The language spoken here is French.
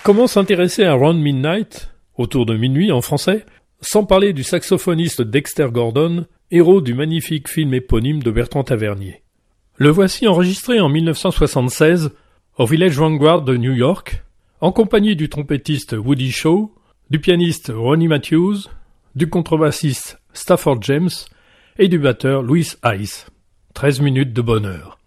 Comment s'intéresser à Round Midnight, autour de minuit en français, sans parler du saxophoniste Dexter Gordon, héros du magnifique film éponyme de Bertrand Tavernier. Le voici enregistré en 1976 au Village Vanguard de New York, en compagnie du trompettiste Woody Shaw, du pianiste Ronnie Matthews, du contrebassiste Stafford James et du batteur Louis Hayes. 13 minutes de bonheur.